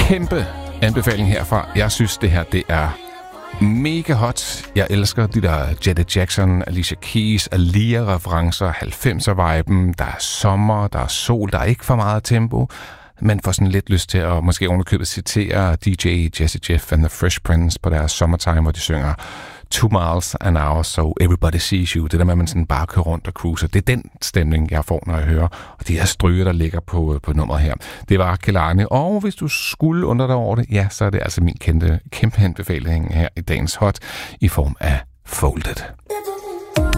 kæmpe anbefaling herfra. Jeg synes, det her, det er mega hot. Jeg elsker de der Janet Jackson, Alicia Keys, Aaliyah-referencer, 90'er-viben. Der er sommer, der er sol, der er ikke for meget tempo. Man får sådan lidt lyst til at måske underkøbet citere DJ Jazzy Jeff and the Fresh Prince på deres Summertime, hvor de synger 2 miles an hour, so everybody sees you. Det der med, at man sådan bare kører rundt og cruiser. Det er den stemning, jeg får, når jeg hører. Og de her stryger, der ligger på nummeret her. Det var Kehlani. Og hvis du skulle undre dig over det, ja, så er det altså min kæmpe anbefaling her i dagens hot i form af Folded.